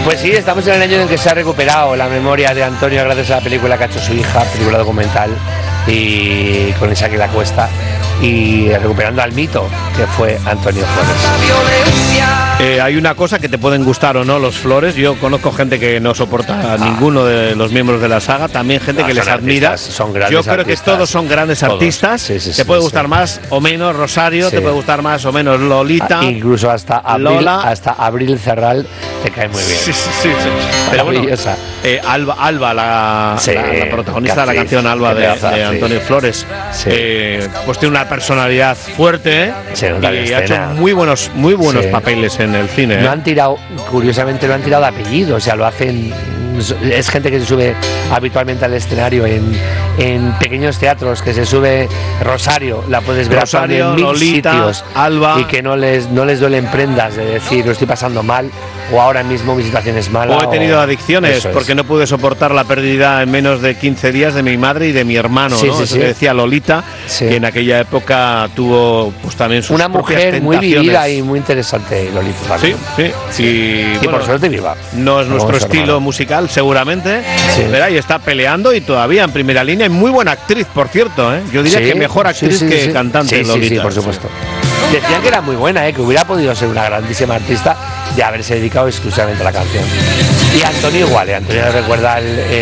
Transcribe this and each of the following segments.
Pues sí, estamos en el año en el que se ha recuperado la memoria de Antonio gracias a la película que ha hecho su hija, película documental, y con Isaac y la Cuesta, y recuperando al mito que fue Antonio Flores. Hay una cosa que te pueden gustar o no los Flores. Yo conozco gente que no soporta a ninguno de los miembros de la saga, también gente que les admira. Son grandes Yo creo artistas. que todos son grandes artistas. Sí, sí, te puede gustar más o menos Rosario, te puede gustar más o menos Lolita. Incluso hasta Abril Cerral te cae muy bien. Sí. Pero bueno, Alba, la protagonista de la canción Alba de Antonio Flores, pues tiene una personalidad fuerte, y ha hecho muy buenos papeles en el cine. Curiosamente no han tirado de apellido, o sea, lo hacen. Es gente que se sube habitualmente al escenario en pequeños teatros, que se sube Rosario, la puedes ver Rosario, en mil Lolita, sitios, Alba, y que no les duelen prendas de decir lo estoy pasando mal, o ahora mismo mi situación es mala, o he tenido adicciones porque no pude soportar la pérdida en menos de 15 días de mi madre y de mi hermano, ¿no? Eso que decía Lolita, que en aquella época tuvo pues también sus una mujer muy vivida y muy interesante, Lolita también. Y bueno, por suerte viva. No es nuestro estilo musical, seguramente, pero ahí está peleando y todavía en primera línea, y muy buena actriz, por cierto, ¿eh? Yo diría que mejor actriz que cantante, Lolita. Sí, por supuesto. Decían que era muy buena, que hubiera podido ser una grandísima artista de haberse dedicado exclusivamente a la canción. Y Antonio igual, Antonio recuerda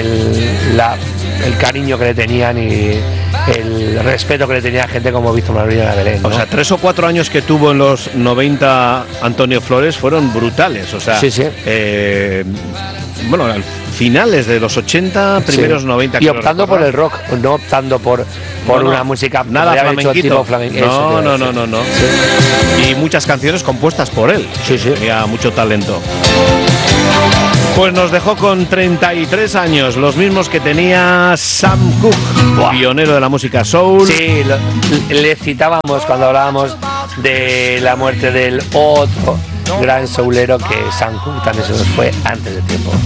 el cariño que le tenían y el respeto que le tenía a gente como Víctor Manuel de Belén, ¿no? O sea, 3 o 4 años que tuvo en los 90 Antonio Flores fueron brutales, o sea, bueno, al finales de los 80, primeros 90. Y optando por el rock, no optando por una música nada flamenquito. No. Sí. Y muchas canciones compuestas por él. Tenía mucho talento. Pues nos dejó con 33 años, los mismos que tenía Sam Cooke, pionero de la música soul. Sí, le citábamos cuando hablábamos de la muerte del otro gran soulero, que Sam Cooke también se nos fue antes de tiempo.